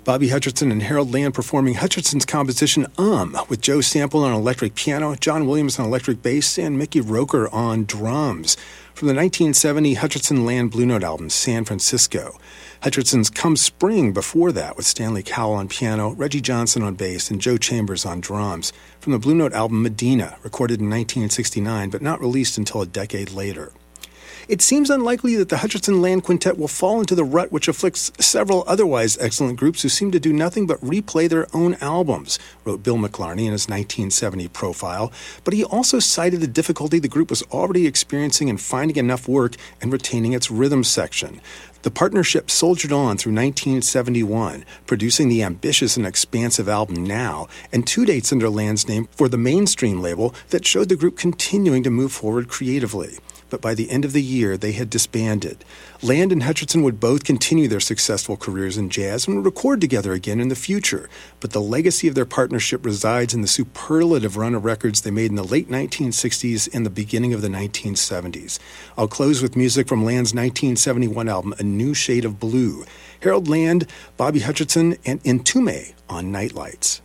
Bobby Hutcherson and Harold Land performing Hutcherson's composition with Joe Sample on electric piano, John Williams on electric bass, and Mickey Roker on drums. From the 1970 Hutcherson-Land Blue Note album, San Francisco. Hutcherson's Come Spring before that with Stanley Cowell on piano, Reggie Johnson on bass, and Joe Chambers on drums. From the Blue Note album Medina, recorded in 1969 but not released until a decade later. It seems unlikely that the Hutcherson-Land Quintet will fall into the rut which afflicts several otherwise excellent groups who seem to do nothing but replay their own albums, wrote Bill McLarney in his 1970 profile, but he also cited the difficulty the group was already experiencing in finding enough work and retaining its rhythm section. The partnership soldiered on through 1971, producing the ambitious and expansive album Now, and 2 dates under Land's name for the Mainstream label that showed the group continuing to move forward creatively. But by the end of the year, they had disbanded. Land and Hutcherson would both continue their successful careers in jazz and would record together again in the future. But the legacy of their partnership resides in the superlative run of records they made in the late 1960s and the beginning of the 1970s. I'll close with music from Land's 1971 album, A New Shade of Blue. Harold Land, Bobby Hutcherson, and Entombed on Nightlights.